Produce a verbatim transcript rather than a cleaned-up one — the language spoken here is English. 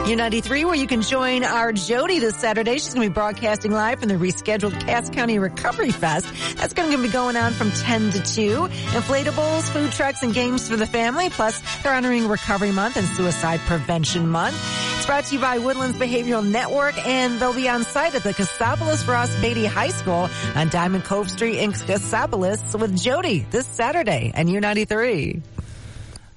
U ninety-three, where you can join our Jody this Saturday. She's going to be broadcasting live from the rescheduled Cass County Recovery Fest. That's going to be going on from ten to two. Inflatables, food trucks, and games for the family. Plus, they're honoring Recovery Month and Suicide Prevention Month. It's brought to you by Woodlands Behavioral Network, and they'll be on site at the Cassopolis Ross Beatty High School on Diamond Cove Street in Cassopolis with Jody this Saturday and U ninety-three.